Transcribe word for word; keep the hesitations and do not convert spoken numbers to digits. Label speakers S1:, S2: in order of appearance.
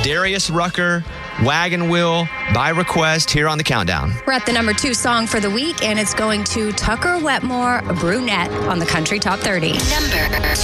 S1: Darius Rucker, Wagon Wheel, by request here on the Countdown.
S2: We're at the number two song for the week, and it's going to Tucker Wetmore, Brunette, on the Country Top thirty.
S3: Number